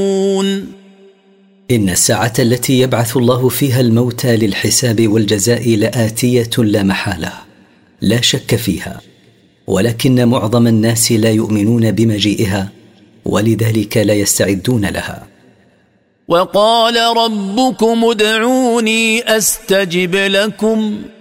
إن الساعة التي يبعث الله فيها الموتى للحساب والجزاء لآتية لا محالة، لا شك فيها، ولكن معظم الناس لا يؤمنون بمجيئها، ولذلك لا يستعدون لها. وقال ربكم ادعوني أستجب لكم